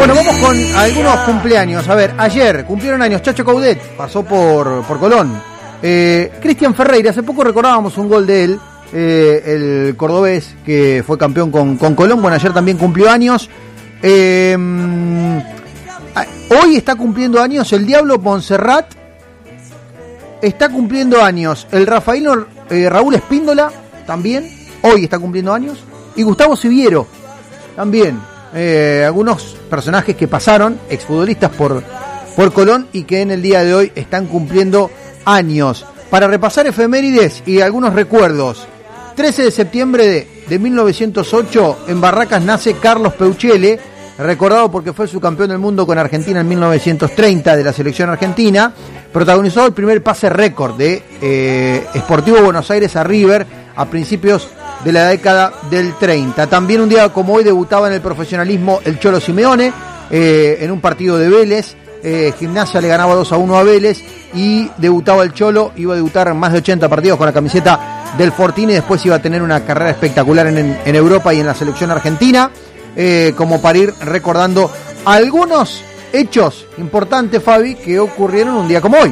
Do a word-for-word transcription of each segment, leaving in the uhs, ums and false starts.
Bueno, vamos con algunos cumpleaños. A ver, ayer cumplieron años Chacho Coudet, pasó por, por Colón. Eh, Cristian Ferreira, hace poco recordábamos un gol de él, eh, el cordobés que fue campeón con, con Colón. Bueno, ayer también cumplió años. Eh, hoy está cumpliendo años el Diablo Montserrat. Está cumpliendo años el Rafael eh, Raúl Espíndola, también. Hoy está cumpliendo años. Y Gustavo Siviero, también. Eh, algunos personajes que pasaron, exfutbolistas por, por Colón, y que en el día de hoy están cumpliendo años. Para repasar efemérides y algunos recuerdos. trece de septiembre de, de mil novecientos ocho, en Barracas nace Carlos Peuchele, recordado porque fue subcampeón del mundo con Argentina en mil novecientos treinta de la selección argentina. Protagonizó el primer pase récord de eh, Sportivo Buenos Aires a River a principios de la década del treinta. También un día como hoy debutaba en el profesionalismo el Cholo Simeone eh, en un partido de Vélez. Eh, Gimnasia le ganaba dos a uno a Vélez y debutaba el Cholo. Iba a debutar en más de ochenta partidos con la camiseta del Fortín y después iba a tener una carrera espectacular en, en, en Europa y en la selección argentina. Eh, como para ir recordando algunos hechos importantes, Fabi, que ocurrieron un día como hoy.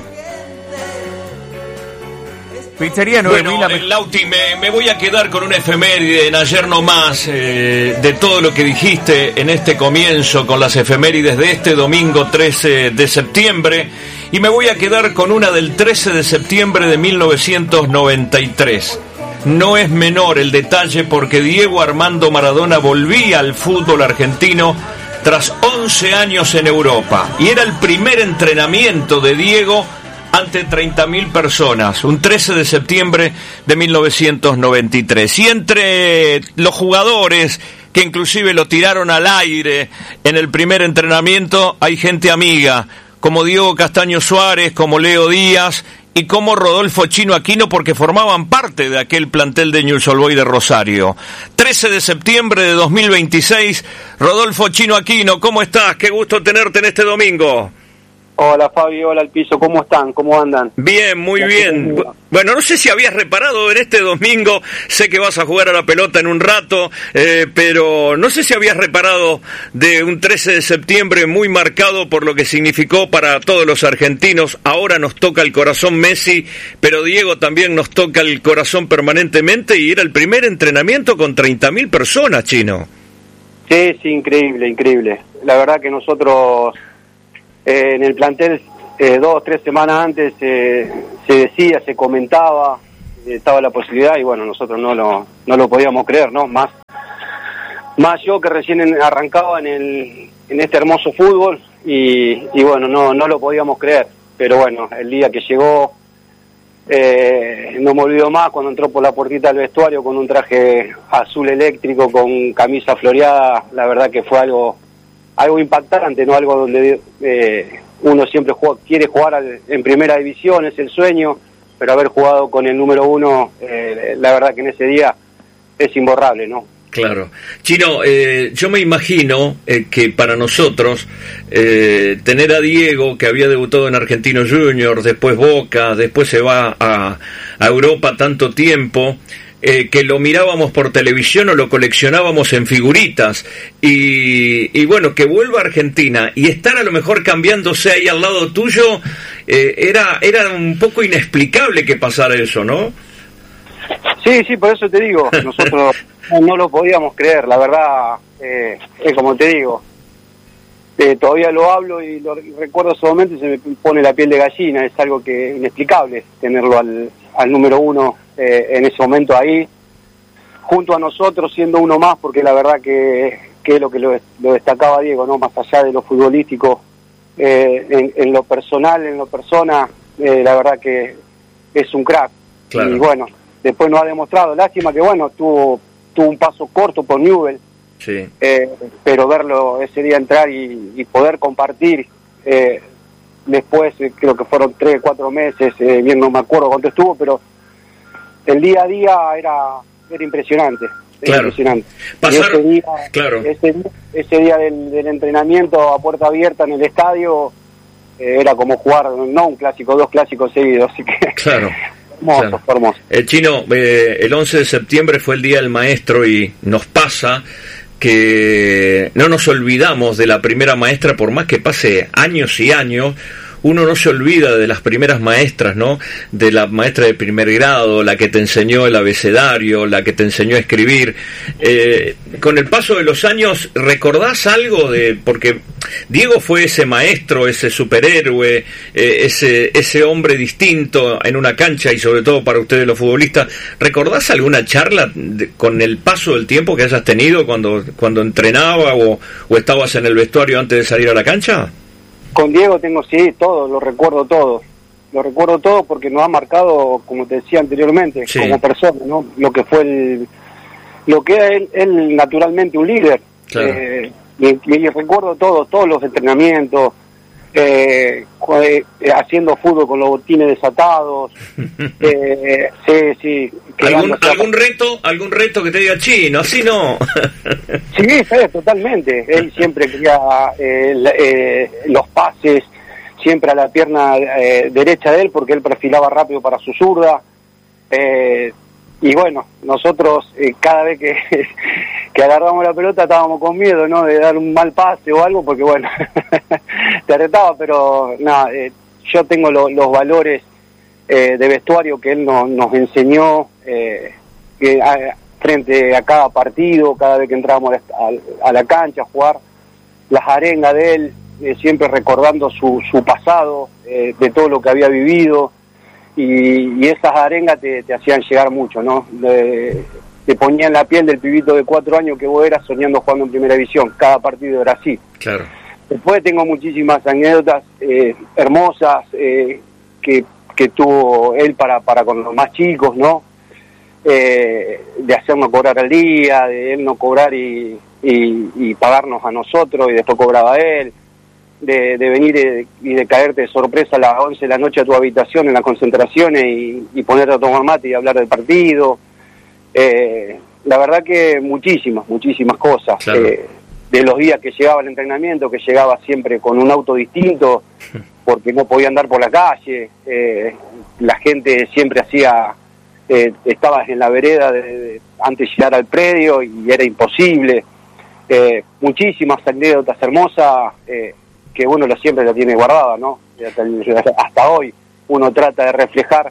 Pizzería nueve mil. Bueno, la... Lauti, me, me voy a quedar con una efeméride en ayer nomás, eh, de todo lo que dijiste en este comienzo con las efemérides de este domingo trece de septiembre, y me voy a quedar con una del trece de septiembre de mil novecientos noventa y tres. No es menor el detalle porque Diego Armando Maradona volvía al fútbol argentino tras once años en Europa, y era el primer entrenamiento de Diego ante treinta mil personas, un trece de septiembre de mil novecientos noventa y tres. Y entre los jugadores que inclusive lo tiraron al aire en el primer entrenamiento, hay gente amiga, como Diego Castaño Suárez, como Leo Díaz y como Rodolfo Chino Aquino, porque formaban parte de aquel plantel de Newell's Old Boys de Rosario. trece de septiembre de dos mil veintiséis, Rodolfo Chino Aquino, ¿cómo estás? Qué gusto tenerte en este domingo. Hola Fabi, hola al piso, ¿cómo están? ¿Cómo andan? Bien, muy bien. Bueno, no sé si habías reparado en este domingo, sé que vas a jugar a la pelota en un rato, eh, pero no sé si habías reparado de un trece de septiembre muy marcado por lo que significó para todos los argentinos. Ahora nos toca el corazón Messi, pero Diego también nos toca el corazón permanentemente, y era el primer entrenamiento con treinta mil personas, Chino. Sí, sí, increíble, increíble. La verdad que nosotros... Eh, en el plantel, eh, dos, tres semanas antes, eh, se decía, se comentaba, eh, estaba la posibilidad, y bueno, nosotros no lo no lo podíamos creer, ¿no? Más más yo que recién en, arrancaba en el en este hermoso fútbol, y, y bueno, no no lo podíamos creer. Pero bueno, el día que llegó, eh, no me olvido más cuando entró por la puertita del vestuario con un traje azul eléctrico, con camisa floreada. La verdad que fue algo... algo impactante, ¿no? Algo donde eh, uno siempre juega, quiere jugar al, en primera división, es el sueño, pero haber jugado con el número uno, eh, la verdad que en ese día es imborrable, ¿no? Claro. Chino, eh, yo me imagino eh, que para nosotros eh, tener a Diego, que había debutado en Argentinos Juniors, después Boca, después se va a, a Europa tanto tiempo, Eh, que lo mirábamos por televisión o lo coleccionábamos en figuritas, y, y bueno, que vuelva a Argentina y estar a lo mejor cambiándose ahí al lado tuyo, eh, era era un poco inexplicable que pasara eso, ¿no? Sí, sí, por eso te digo, nosotros no lo podíamos creer, la verdad, eh, es como te digo, eh, todavía lo hablo y lo recuerdo solamente y se me pone la piel de gallina. Es algo que inexplicable tenerlo al, al número uno eh, en ese momento ahí, junto a nosotros, siendo uno más, porque la verdad que, que es lo que lo, lo destacaba Diego, ¿no? Más allá de lo futbolístico, eh, en, en lo personal, en lo persona, eh, la verdad que es un crack. Claro. Y bueno, después nos ha demostrado, lástima que bueno, tuvo, tuvo un paso corto por Newell's. Sí. Eh, pero verlo ese día entrar y, y poder compartir eh, después, eh, creo que fueron tres, cuatro meses, eh, bien no me acuerdo cuánto estuvo, pero el día a día era, era impresionante, era claro. impresionante. Pasaron, ese día, claro. ese, ese día del, del entrenamiento a puerta abierta en el estadio, eh, era como jugar, no un clásico, dos clásicos seguidos, así que claro. hermoso, claro. hermoso. El Chino, eh, el once de septiembre fue el Día del Maestro y nos pasa que no nos olvidamos de la primera maestra, por más que pase años y años. Uno no se olvida de las primeras maestras, ¿no? De la maestra de primer grado, la que te enseñó el abecedario, la que te enseñó a escribir. Eh, con el paso de los años, ¿recordás algo de...? Porque Diego fue ese maestro, ese superhéroe, eh, ese, ese hombre distinto en una cancha y sobre todo para ustedes los futbolistas. ¿Recordás alguna charla de, con el paso del tiempo que hayas tenido cuando, cuando entrenaba o, o estabas en el vestuario antes de salir a la cancha? Con Diego tengo, sí, todo, lo recuerdo todo. Lo recuerdo todo porque nos ha marcado, como te decía anteriormente, sí, como persona, ¿no? Lo que fue el... Lo que era él, él naturalmente un líder. Claro. Eh, y, y recuerdo todo, todos los entrenamientos, eh, eh, haciendo fútbol con los botines desatados. eh, sí, sí. ¿Algún, algún reto algún reto que te diga, chino, así no? Sí, sí, totalmente. Él siempre quería eh, eh, los pases siempre a la pierna eh, derecha de él, porque él perfilaba rápido para su zurda. Eh, y bueno, nosotros eh, cada vez que, que agarramos la pelota estábamos con miedo, ¿no? De dar un mal pase o algo, porque bueno, te retaba, pero nada, eh, yo tengo lo, los valores eh, de vestuario que él no, nos enseñó eh, que, a, frente a cada partido, cada vez que entrábamos a, a la cancha a jugar, las arengas de él, eh, siempre recordando su, su pasado, eh, de todo lo que había vivido, y, y esas arengas te, te hacían llegar mucho, ¿no? De, te ponían la piel del pibito de cuatro años que vos eras soñando jugando en primera división, cada partido era así. Claro. Después tengo muchísimas anécdotas eh, hermosas eh, que, que tuvo él para, para con los más chicos, ¿no? Eh, de hacernos cobrar al día, de él no cobrar y, y, y pagarnos a nosotros y después cobraba él, de, de venir y, y de caerte de sorpresa a las once de la noche a tu habitación en las concentraciones y, y ponerte a tomar mate y hablar del partido. Eh, la verdad que muchísimas, muchísimas cosas. Claro. Eh, de los días que llegaba al entrenamiento, que llegaba siempre con un auto distinto, porque no podía andar por la calle, eh, la gente siempre hacía... Eh, estabas en la vereda de, de, antes de llegar al predio y era imposible. Eh, muchísimas anécdotas hermosas eh, que uno lo siempre la tiene guardada, ¿no? Hasta, hasta hoy uno trata de reflejar.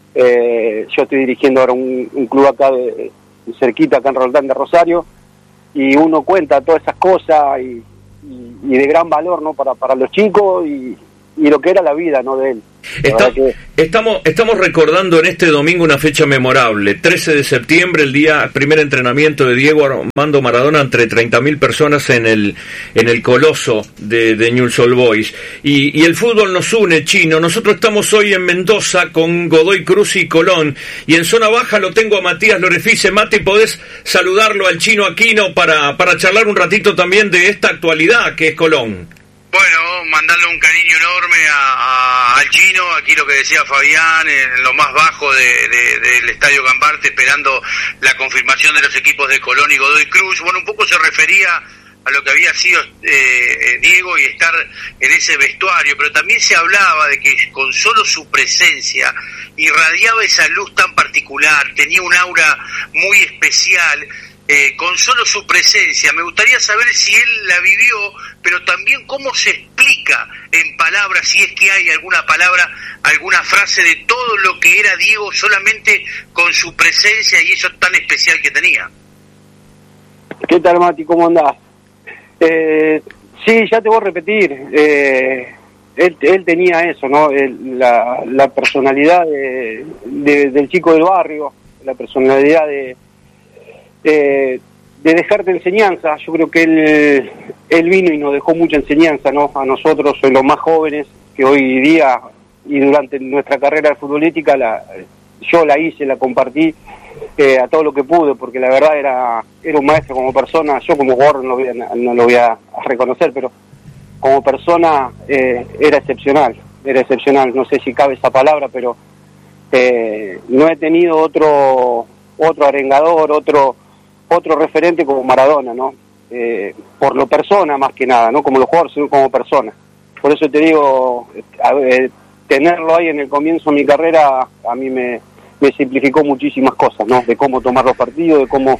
Eh, yo estoy dirigiendo ahora un, un club acá de, cerquita, acá en Roldán de Rosario, y uno cuenta todas esas cosas y, y, y de gran valor, ¿no? Para, para los chicos y, y lo que era la vida, ¿no? De él. Está, que... estamos estamos recordando en este domingo una fecha memorable, trece de septiembre, el día primer entrenamiento de Diego Armando Maradona entre treinta mil personas en el en el Coloso de, de Newell's Old Boys, y, y el fútbol nos une, Chino. Nosotros estamos hoy en Mendoza con Godoy Cruz y Colón, y en zona baja lo tengo a Matías Lorefice. Mati, podés saludarlo al Chino Aquino para, para charlar un ratito también de esta actualidad que es Colón. Bueno, mandarle un cariño enorme a, a, al Chino, aquí lo que decía Fabián, en lo más bajo de, de, del Estadio Gambarte, esperando la confirmación de los equipos de Colón y Godoy Cruz. Bueno, un poco se refería a lo que había sido eh, Diego y estar en ese vestuario, pero también se hablaba de que con solo su presencia irradiaba esa luz tan particular, tenía un aura muy especial. Eh, con solo su presencia. Me gustaría saber si él la vivió, pero también cómo se explica en palabras, si es que hay alguna palabra, alguna frase de todo lo que era Diego solamente con su presencia y eso tan especial que tenía. ¿Qué tal, Mati? ¿Cómo andás? Eh, sí, ya te voy a repetir. Eh, él, él tenía eso, ¿no? El, la, la personalidad de, de, del chico del barrio, la personalidad de Eh, de dejarte enseñanza. Yo creo que él, él vino y nos dejó mucha enseñanza, ¿no? A nosotros, los más jóvenes, que hoy día y durante nuestra carrera futbolística la, yo la hice, la compartí eh, a todo lo que pude, porque la verdad era era un maestro como persona. Yo como jugador no lo voy a, no lo voy a reconocer, pero como persona eh, era excepcional, era excepcional. No sé si cabe esa palabra, pero eh, no he tenido otro otro arengador, otro otro referente como Maradona, ¿no? Eh, por lo persona más que nada, no como los jugadores, sino como persona. Por eso te digo, a ver, tenerlo ahí en el comienzo de mi carrera a mí me, me simplificó muchísimas cosas, ¿no? De cómo tomar los partidos, de cómo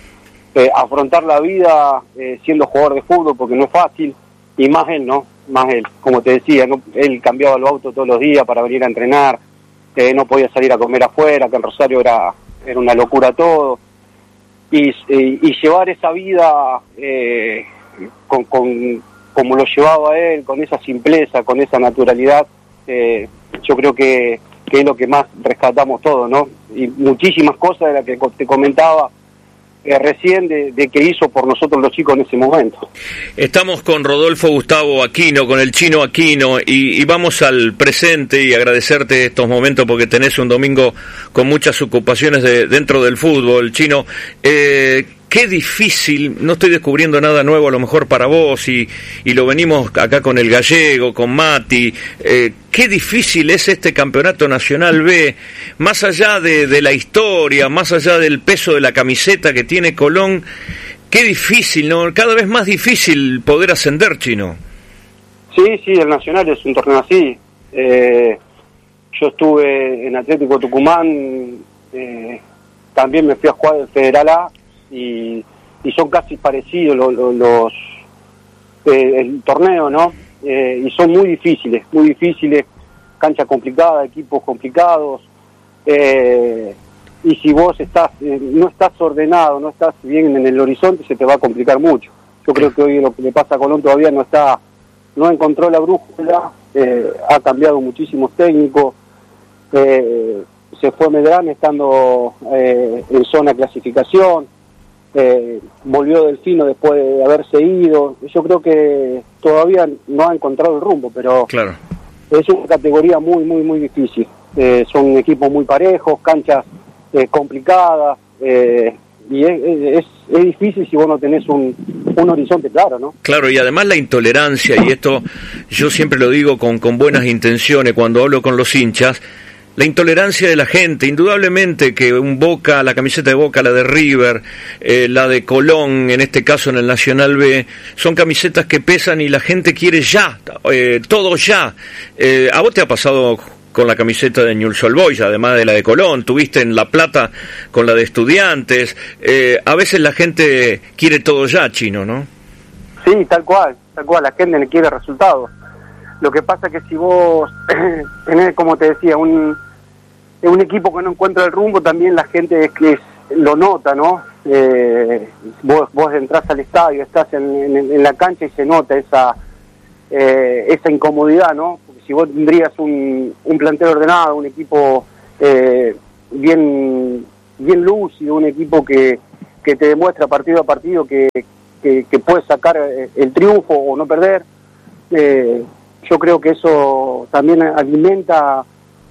eh, afrontar la vida eh, siendo jugador de fútbol, porque no es fácil, y más él, ¿no? Más él, como te decía, ¿no? Él cambiaba el auto todos los días para venir a entrenar, eh, no podía salir a comer afuera, que en Rosario era, era una locura todo, y, y, y llevar esa vida eh, con, con como lo llevaba él, con esa simpleza, con esa naturalidad, eh, yo creo que, que es lo que más rescatamos todos, ¿no? Y muchísimas cosas de las que te comentaba eh, recién de, de que hizo por nosotros los chicos en ese momento. Estamos con Rodolfo Gustavo Aquino, con el Chino Aquino, y, y vamos al presente y agradecerte estos momentos porque tenés un domingo con muchas ocupaciones de, dentro del fútbol. Chino, eh, qué difícil, no estoy descubriendo nada nuevo a lo mejor para vos, y, y lo venimos acá con el Gallego, con Mati, eh, qué difícil es este campeonato nacional B, más allá de, de la historia, más allá del peso de la camiseta que tiene Colón, qué difícil, ¿no? Cada vez más difícil poder ascender, Chino. Sí, sí, el nacional es un torneo así. Eh, yo estuve en Atlético Tucumán, eh, también me fui a jugar el Federal A, y, y son casi parecidos los, los, los eh, el torneo, ¿no? Eh, y son muy difíciles, muy difíciles, canchas complicadas, equipos complicados, eh, y si vos estás eh, no estás ordenado, no estás bien en el horizonte, se te va a complicar mucho. Yo creo que hoy lo que le pasa a Colón todavía no está, no encontró la brújula, eh, ha cambiado muchísimos técnicos, eh, se fue Medrán estando eh, en zona de clasificación, eh, volvió Delfino después de haberse ido. Yo creo que todavía no ha encontrado el rumbo, pero claro, es una categoría muy, muy, muy difícil. Eh, son equipos muy parejos, canchas eh, complicadas, eh, y es, es, es difícil si vos no tenés un, un horizonte claro, ¿no? Claro, y además la intolerancia, y esto yo siempre lo digo con, con buenas intenciones cuando hablo con los hinchas, la intolerancia de la gente, indudablemente que un Boca, la camiseta de Boca, la de River, eh, la de Colón, en este caso en el Nacional B, son camisetas que pesan y la gente quiere ya, eh, todo ya. Eh, ¿A vos te ha pasado con la camiseta de Newell's Old Boys, además de la de Colón? Tuviste en La Plata con la de Estudiantes. Eh, a veces la gente quiere todo ya, Chino, ¿no? Sí, tal cual, tal cual, la gente le quiere resultados. Lo que pasa es que si vos tenés, como te decía, un, un equipo que no encuentra el rumbo, también la gente es que es, lo nota, ¿no? Eh, vos, vos entrás al estadio, estás en, en, en la cancha y se nota esa eh, esa incomodidad, ¿no? Porque si vos tendrías un, un plantel ordenado, un equipo eh, bien bien lúcido, un equipo que, que te demuestra partido a partido que, que, que puedes sacar el triunfo o no perder, eh, yo creo que eso también alimenta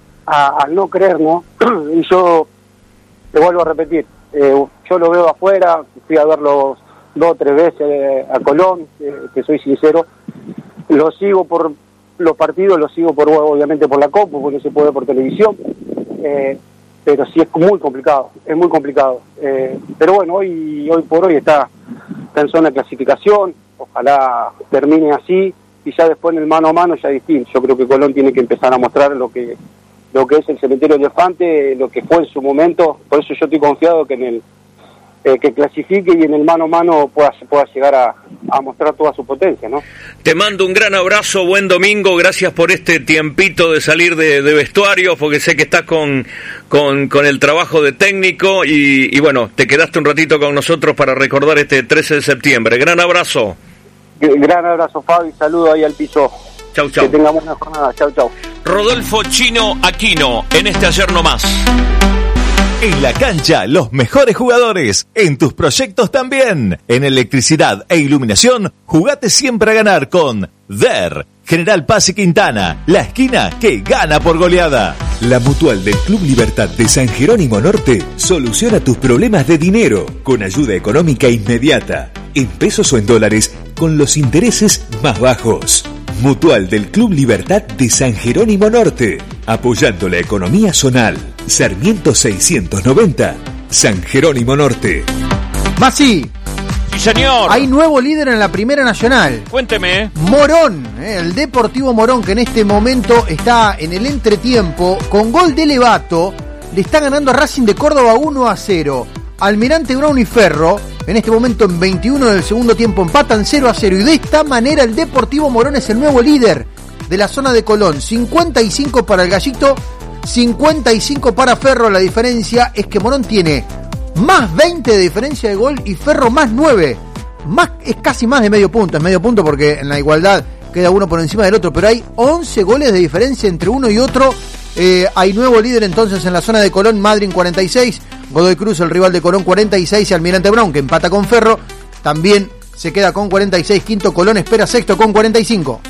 al no creer, ¿no? Y yo te vuelvo a repetir, eh, yo lo veo afuera, fui a verlo dos o tres veces eh, a Colón, eh, que soy sincero, lo sigo por los partidos, lo sigo por obviamente por la Copa, porque se puede ver por televisión, eh, pero sí es muy complicado, es muy complicado. Eh, pero bueno, hoy hoy por hoy está, está en zona de clasificación, ojalá termine así, y ya después en el mano a mano ya es distinto. Yo creo que Colón tiene que empezar a mostrar lo que lo que es el Cementerio Elefante, lo que fue en su momento. Por eso yo estoy confiado que en el eh, que clasifique y en el mano a mano pueda, pueda llegar a, a mostrar toda su potencia, ¿no? Te mando un gran abrazo, buen domingo, gracias por este tiempito de salir de, de vestuarios, porque sé que estás con, con, con el trabajo de técnico y, y bueno, te quedaste un ratito con nosotros para recordar este trece de septiembre. Gran abrazo. Gran abrazo, Fabi, saludo ahí al piso. Chau, chau. Que tengamos una jornada, chau, chau. Rodolfo Chino Aquino, en este Ayer No Más. En la cancha, los mejores jugadores. En tus proyectos también. En electricidad e iluminación, jugate siempre a ganar con D E R. General Paz y Quintana, la esquina que gana por goleada. La Mutual del Club Libertad de San Jerónimo Norte soluciona tus problemas de dinero con ayuda económica inmediata, en pesos o en dólares, con los intereses más bajos. Mutual del Club Libertad de San Jerónimo Norte, apoyando la economía zonal. Sarmiento seiscientos noventa, San Jerónimo Norte. Masi. Sí, señor. Hay nuevo líder en la Primera Nacional. Cuénteme. Morón, eh, el Deportivo Morón, que en este momento está en el entretiempo, con gol de Levato, le está ganando a Racing de Córdoba uno a cero. Almirante Brown y Ferro En este momento, en veintiuno del segundo tiempo, empatan cero a cero. Y de esta manera el Deportivo Morón es el nuevo líder de la zona de Colón. cincuenta y cinco para el Gallito, cincuenta y cinco para Ferro. La diferencia es que Morón tiene más veinte de diferencia de gol y Ferro más nueve. Más, es casi más de medio punto. Es medio punto porque en la igualdad queda uno por encima del otro. Pero hay once goles de diferencia entre uno y otro. Eh, hay nuevo líder entonces en la zona de Colón, Madryn cuarenta y seis, Godoy Cruz, el rival de Colón, cuarenta y seis, y Almirante Brown, que empata con Ferro, también se queda con cuarenta y seis. Quinto Colón espera sexto con cuarenta y cinco.